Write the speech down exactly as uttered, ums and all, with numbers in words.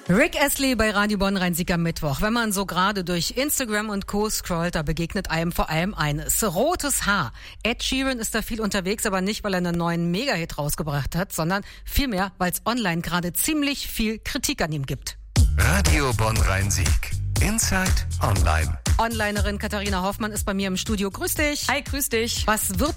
Rick Astley bei Radio Bonn Rhein-Sieg am Mittwoch. Wenn man so gerade durch Instagram und Co. scrollt, da begegnet einem vor allem eines. Rotes Haar. Ed Sheeran ist da viel unterwegs, aber nicht, weil er einen neuen Mega-Hit rausgebracht hat, sondern vielmehr, weil es online gerade ziemlich viel Kritik an ihm gibt. Radio Bonn Rhein-Sieg. Inside Online. Onlinerin Katharina Hoffmann ist bei mir im Studio. Grüß dich. Hi, grüß dich. Was wird